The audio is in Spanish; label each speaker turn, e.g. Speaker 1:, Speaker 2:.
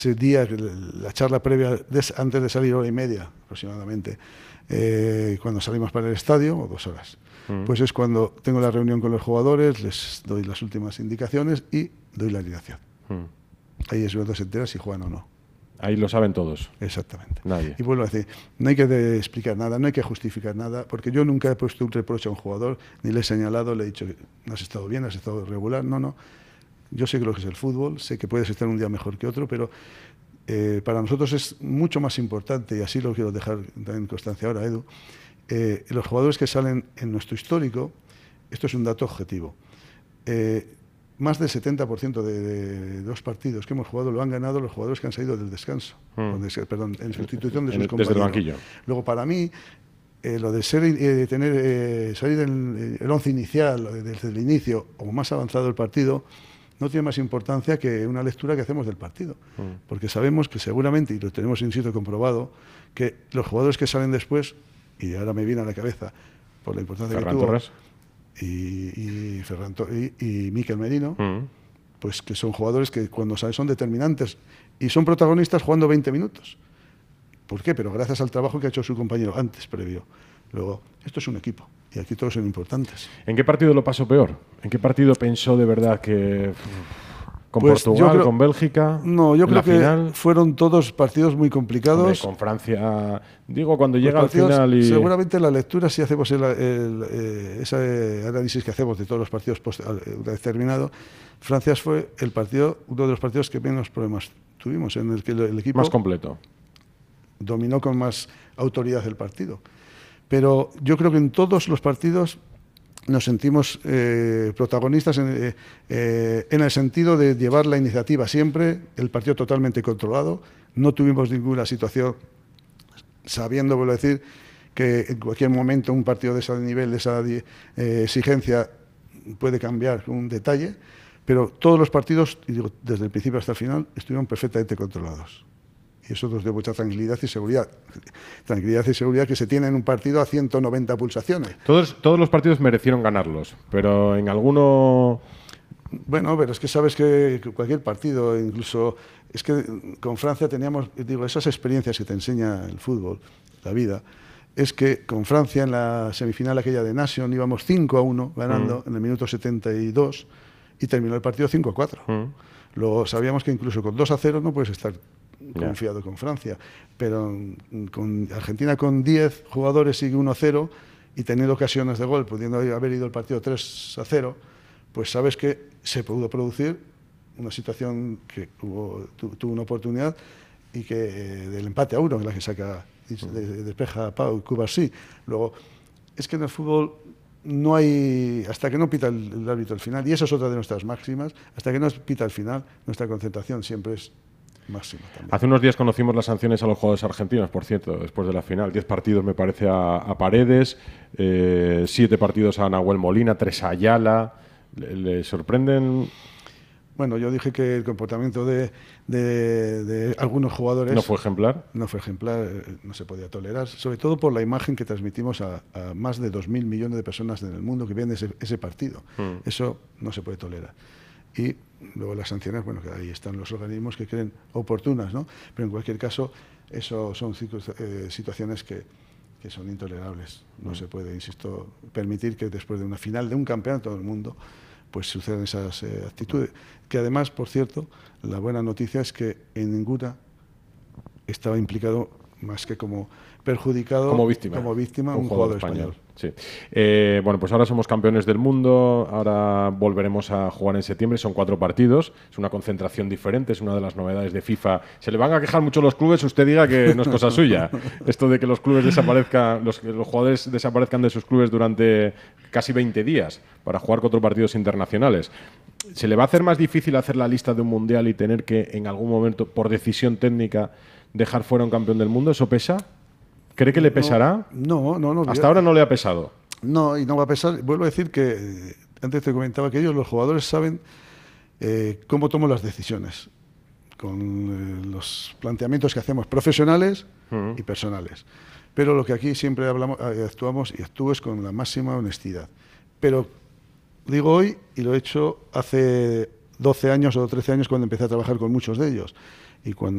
Speaker 1: ese día, la charla previa, antes de salir, hora y media aproximadamente, cuando salimos para el estadio, o 2 horas, pues es cuando tengo la reunión con los jugadores, les doy las últimas indicaciones y doy la alineación. Ahí es cuando se entera si juegan o no.
Speaker 2: Ahí lo saben todos.
Speaker 1: Exactamente.
Speaker 2: Nadie.
Speaker 1: Y vuelvo a decir, no hay que explicar nada, no hay que justificar nada, porque yo nunca he puesto un reproche a un jugador, ni le he señalado, le he dicho, no has estado bien, has estado regular, no. Yo sé que lo que es el fútbol, sé que puedes estar un día mejor que otro, pero para nosotros es mucho más importante, y así lo quiero dejar en constancia ahora, Edu, los jugadores que salen en nuestro histórico, esto es un dato objetivo, más del 70% de los partidos que hemos jugado lo han ganado los jugadores que han salido del descanso, perdón, en sustitución de sus compañeros.
Speaker 2: Desde el banquillo.
Speaker 1: Luego, para mí, lo de salir el 11 inicial desde el inicio o más avanzado el partido no tiene más importancia que una lectura que hacemos del partido, porque sabemos que seguramente, y lo tenemos, insisto, comprobado, que los jugadores que salen después, y ahora me viene a la cabeza por la importancia
Speaker 2: Ferran
Speaker 1: que tuvo
Speaker 2: Torres
Speaker 1: y Mikel Merino, pues que son jugadores que cuando salen son determinantes y son protagonistas jugando 20 minutos. ¿Por qué? Pero gracias al trabajo que ha hecho su compañero antes, previo. Luego, esto es un equipo y aquí todos son importantes.
Speaker 2: ¿En qué partido lo pasó peor? ¿En qué partido pensó de verdad que con
Speaker 1: pues
Speaker 2: Portugal, con Bélgica?
Speaker 1: No, yo creo que
Speaker 2: final,
Speaker 1: fueron todos partidos muy complicados.
Speaker 2: Hombre, con Francia, digo, cuando llega al final y...
Speaker 1: Seguramente la lectura, si hacemos ese análisis que hacemos de todos los partidos una vez terminado, Francia fue uno de los partidos que menos problemas tuvimos, en el que el equipo
Speaker 2: más completo
Speaker 1: dominó con más autoridad el partido. Pero yo creo que en todos los partidos nos sentimos protagonistas en el sentido de llevar la iniciativa siempre, el partido totalmente controlado, no tuvimos ninguna situación, sabiendo, vuelvo a decir, que en cualquier momento un partido de ese nivel, de esa exigencia, puede cambiar un detalle, pero todos los partidos, y digo, desde el principio hasta el final, estuvieron perfectamente controlados. Y eso nos dio mucha tranquilidad y seguridad. Tranquilidad y seguridad que se tiene en un partido a 190 pulsaciones.
Speaker 2: Todos los partidos merecieron ganarlos, pero en alguno...
Speaker 1: Bueno, pero es que sabes que cualquier partido, incluso... Es que con Francia teníamos, digo, esas experiencias que te enseña el fútbol, la vida, es que con Francia en la semifinal aquella de Nation íbamos 5-1 ganando en el minuto 72 y terminó el partido 5-4. Luego sabíamos que incluso con 2-0 no puedes estar confiado con Francia, pero con Argentina con 10 jugadores y 1-0 y teniendo ocasiones de gol, pudiendo haber ido el partido 3-0, pues sabes que se pudo producir una situación que tuvo una oportunidad y que del empate a 1, en la que saca, despeja a Pau y Cubarsí. Luego, es que en el fútbol no hay, hasta que no pita el árbitro al final, y eso es otra de nuestras máximas, hasta que no pita al final, nuestra concentración siempre es máxima también.
Speaker 2: Hace unos días conocimos las sanciones a los jugadores argentinos, por cierto, después de la final. 10 partidos, me parece, a Paredes, 7 partidos a Nahuel Molina, 3 a Ayala. ¿Le sorprenden?
Speaker 1: Bueno, yo dije que el comportamiento de algunos jugadores...
Speaker 2: ¿No fue ejemplar?
Speaker 1: No fue ejemplar, no se podía tolerar, sobre todo por la imagen que transmitimos a más de 2.000 millones de personas en el mundo que ven ese partido. Eso no se puede tolerar. Y luego las sanciones, bueno, que ahí están los organismos que creen oportunas, ¿no? Pero en cualquier caso, eso son situaciones que son intolerables. No se puede, insisto, permitir que después de una final de un campeonato del mundo pues sucedan esas actitudes. Que además, por cierto, la buena noticia es que en ninguna estaba implicado más que como perjudicado, como víctima un jugador español.
Speaker 2: Sí. Bueno, pues ahora somos campeones del mundo, ahora volveremos a jugar en septiembre, son 4 partidos, es una concentración diferente, es una de las novedades de FIFA. Se le van a quejar mucho los clubes, usted diga que no es cosa suya. Esto de que los clubes desaparezcan, los jugadores desaparezcan de sus clubes durante casi 20 días para jugar 4 partidos internacionales. ¿Se le va a hacer más difícil hacer la lista de un mundial y tener que en algún momento, por decisión técnica, dejar fuera un campeón del mundo? ¿Eso pesa? ¿Cree que le pesará?
Speaker 1: No.
Speaker 2: Hasta ahora no le ha pesado.
Speaker 1: No, y no va a pesar. Vuelvo a decir que antes te comentaba que ellos, los jugadores, saben cómo tomo las decisiones, con los planteamientos que hacemos profesionales y personales. Pero lo que aquí siempre actuamos y actúo es con la máxima honestidad. Pero digo hoy, y lo he hecho hace 12 años o 13 años cuando empecé a trabajar con muchos de ellos. Y cuando